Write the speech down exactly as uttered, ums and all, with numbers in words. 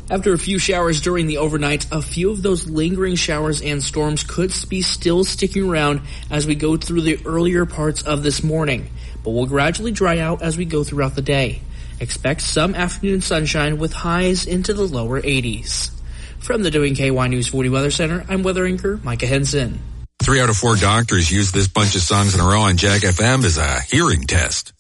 After a few showers during the overnight, a few of those lingering showers and storms could be still sticking around as we go through the earlier parts of this morning, but will gradually dry out as we go throughout the day. Expect some afternoon sunshine with highs into the lower eighties. From the W K Y News forty Weather Center, I'm weather anchor Micah Henson. Three out of four doctors use this bunch of songs in a row on Jack F M as a hearing test.